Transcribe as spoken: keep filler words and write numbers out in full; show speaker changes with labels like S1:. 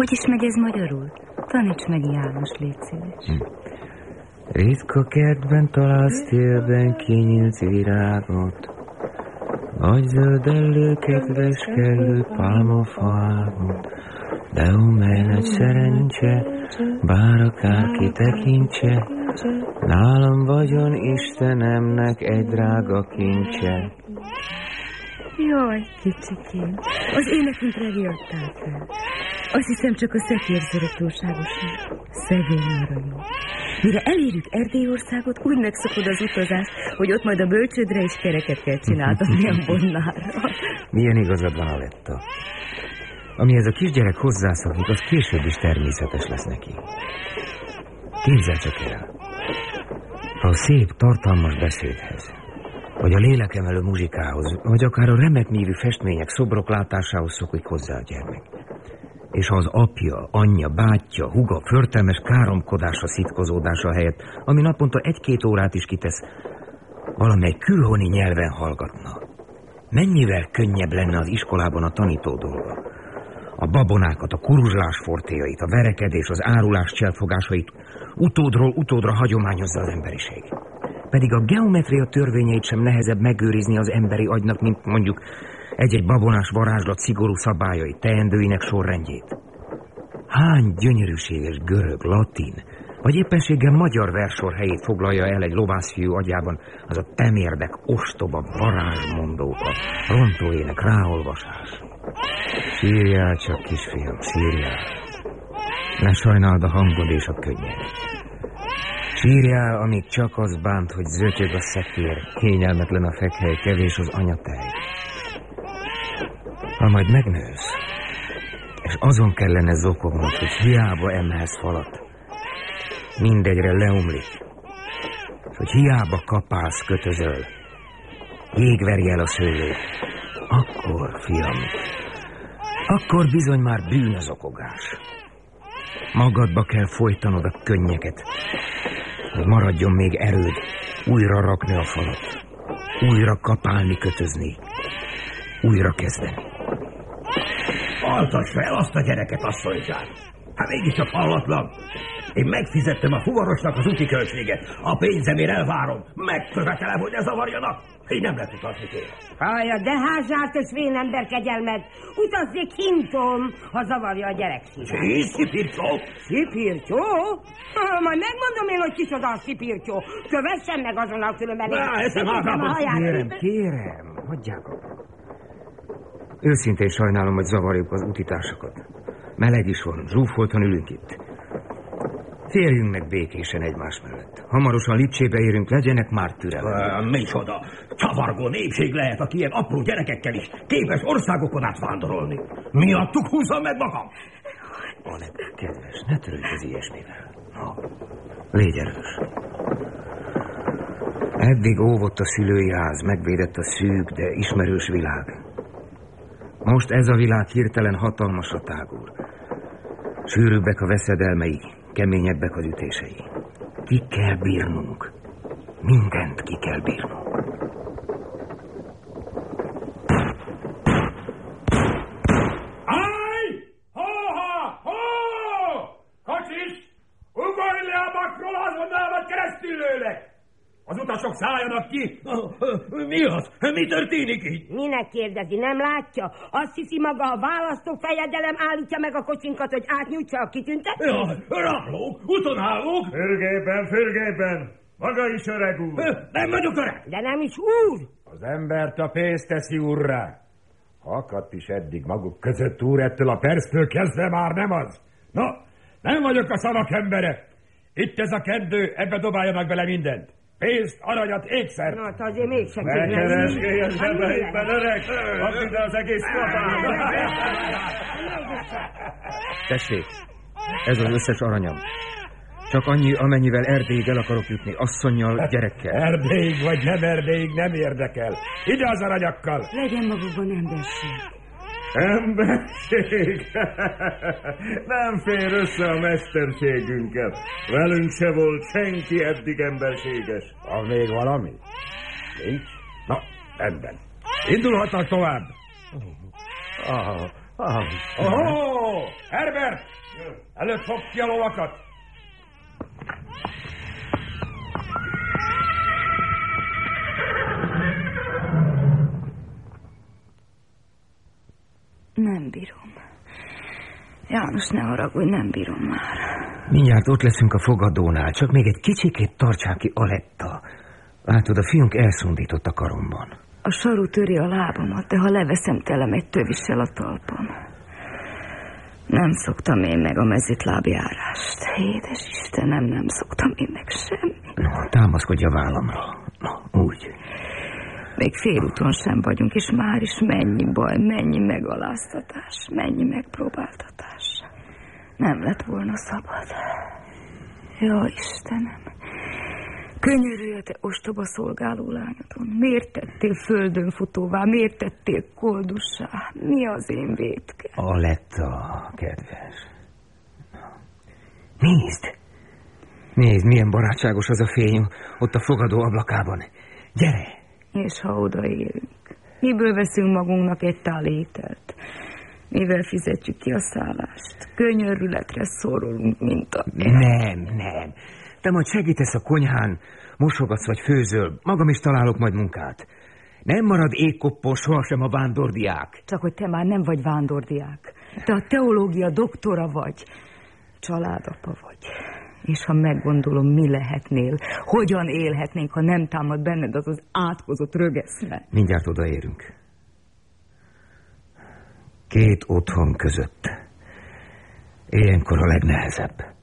S1: Hogy is megy ez magyarul? Taníts meg, János, légy szíves. Hm.
S2: Ritka kertben találsz télben kinyílt virágot, vagy zöldellő, kedves, kellő pálmafaágot. De ó, mely nagy szerencse, bár akárki tekintse, nálam vagyon Istenemnek egy drága kincse.
S1: Jaj, kicsikém, az énekünkre riadtál fel. Azt hiszem, csak a szekérzörök túlságosan. Szegény aranyom. Mire elérjük Erdélyországot, úgy megszokod az utazás, hogy ott majd a bölcsődre is kereket kell csináltatni milyen bonnára.
S2: Milyen igazad van, Aletta. Ami ez a kisgyerek hozzászokik, az később is természetes lesz neki. Képzel csak el. A szép, tartalmas beszédhez, vagy a lélekemelő muzsikához, vagy akár a remek mívű festmények, szobrok látásához szokik hozzá a gyermek. És ha az apja, anyja, bátyja, húga förtelmes káromkodása, szitkozódása helyett, ami naponta egy-két órát is kitesz, valamely külhoni nyelven hallgatna, mennyivel könnyebb lenne az iskolában a tanító dolga. A babonákat, a kuruzslás fortéjait, a verekedés, az árulás cselfogásait utódról utódra hagyományozza az emberiség. Pedig a geometria törvényeit sem nehezebb megőrizni az emberi agynak, mint mondjuk egy-egy babonás varázslat szigorú szabályai, teendőinek sorrendjét. Hány gyönyörűséges görög, latin, vagy éppenséggel magyar versor helyét foglalja el egy lovászfiú agyában az a temérdek, ostoba varázsmondóka, rontóének ráolvasás. Sírjál csak, kisfiam, sírjál. Ne sajnáld a hangod és a könnyed. Sírjál, amíg csak az bánt, hogy zötyög a szekér, kényelmetlen a fekhely, kevés az anyatej. Ha majd megnősz, és azon kellene zokognod, hogy hiába emelsz falat, mindegyre leomlik, és hogy hiába kapálsz, kötözöl, jég veri el a szőlőt, akkor, fiam, akkor bizony már bűn az okogás. Magadba kell folytanod a könnyeket, hogy maradjon még erőd újra rakni a falat, újra kapálni, kötözni, újra kezdeni.
S3: Altass fel azt a gyereket, asszonykám! Hát mégiscsak hallatlan! Én megfizettem a fuvarosnak az úti költséget. A pénzemért elvárom. Megkövetelem, hogy ne zavarjanak. Én nem lehet utazni kérem.
S4: Hallja, de házsártos vénember kegyelmed. Utazzék hintom, ha zavarja a gyerek szívát.
S3: Csí, szipirtyó!
S4: Szipirtyó? Majd megmondom én, hogy kicsoda a szipirtyó. Kövessen meg azonnal, különben.
S3: Na, eszem ágába.
S2: Kérem, kérem, hagyják abba. Őszintén sajnálom, hogy zavarjuk az utitársakat. Meleg is van, zsúfoltan ülünk itt. Férjünk meg békésen egymás mellett. Hamarosan Lipcsébe érünk, legyenek már türelem.
S3: Micsoda! Csavargó népség lehet, aki ilyen apró gyerekekkel is képes országokon át vándorolni. Miattuk húzzam meg magam!
S2: Anett, kedves, ne törődj az ilyesmivel. Na, légy erős. Eddig óvott a szülői ház, megvédett a szűk, de ismerős világ. Most ez a világ hirtelen hatalmasra tágul. Sűrűbbek a veszedelmei, keményebbek az ütései. Ki kell bírnunk. Mindent ki kell bírnunk.
S5: Állj! Ho-ha! Ho! Kocsis! Ugorj le a bakról, azonnal vagy keresztül lőlek! Az utasok szálljanak ki!
S3: Mi az? Mi történik itt?
S4: Minek kérdezi, nem látja? Azt hiszi maga, a választófejedelem állítja meg a kocsinkat, hogy átnyújtsa a kitüntetést?
S3: Jaj, rablók, utonállók!
S5: Fürgében, fürgében! Maga is öreg úr!
S3: Nem vagyok öreg!
S4: De nem is úr!
S5: Az embert a pénz teszi úrrá. Ha akadt is eddig maguk között úr, ettől a perctől kezdve már nem az. Na, nem vagyok a szavak embere. Itt ez a keddő, ebbe dobáljanak bele mindent. Pénzt, aranyat, ékszert.
S4: Na, hát azért mégsem
S5: ne keresgélj a zsebeidben, öreg! Add ide az egész kapát!
S2: Tessék, ez az összes aranyam. Csak annyi, amennyivel Erdélyig el akarok jutni, asszonnyal, gyerekkel.
S5: Erdélyig vagy nem Erdélyig nem érdekel. Ide az aranyakkal!
S1: Legyen magukban emberség.
S5: Emberség! Nem fér össze a mesterségünket. Velünk se volt senki eddig emberséges. Van még valami? Nincs? Na, rendben. Indulhatnak tovább. Ah, Ohó! Herbert! Előbb fogd ki a lovakat!
S1: Nem bírom. János, ne haragudj, nem bírom már.
S2: Mindjárt ott leszünk a fogadónál, csak még egy kicsikét tartsák ki Aletta. Látod, a fiunk elszundított a karomban.
S1: A saru töri a lábamat, de ha leveszem, telem egy tövissel a talpam. Nem szoktam én meg a mezitlábjárást. Édes Istenem, nem szoktam én meg semmi.
S2: No, támaszkodj a vállamra. No, úgy.
S1: Még félúton sem vagyunk, és már is mennyi baj, mennyi megaláztatás, mennyi megpróbáltatás. Nem lett volna szabad. Jó Istenem! Könyörülj a te ostoba szolgáló lányodon. Miért tettél földön futóvá, miért tettél koldussá? Mi az én vétke?
S2: Aletta, kedves. Nézd! Nézd, milyen barátságos az a fény ott a fogadó ablakában. Gyere!
S1: És ha odaérünk, miből veszünk magunknak egy tál ételt? Mivel fizetjük ki a szállást? Könyörületre szorulunk, mint a...
S2: Nem, nem. Te majd segítesz a konyhán, mosogatsz vagy főzöl, magam is találok majd munkát. Nem marad égkoppon sohasem a vándordiák.
S1: Csak hogy te már nem vagy vándordiák. Te a teológia doktora vagy. Családapa vagy. És ha meggondolom, mi lehetnél, hogyan élhetnénk, ha nem támad benned az az átkozott rögeszme.
S2: Mindjárt odaérünk. Két otthon között. Ilyenkor a legnehezebb.